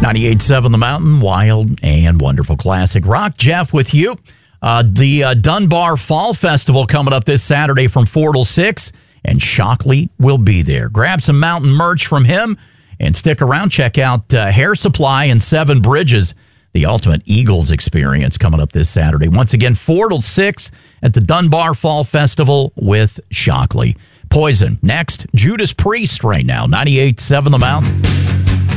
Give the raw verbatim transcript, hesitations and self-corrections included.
ninety-eight point seven The Mountain, wild and wonderful classic rock. Jeff with you. Uh, the uh, Dunbar Fall Festival coming up this Saturday from four till six, and Shockley will be there. Grab some mountain merch from him and stick around. Check out uh, Hair Supply and Seven Bridges, the ultimate Eagles experience coming up this Saturday. Once again, four till six at the Dunbar Fall Festival with Shockley. Poison. Next, Judas Priest right now. ninety-eight point seven The Mountain.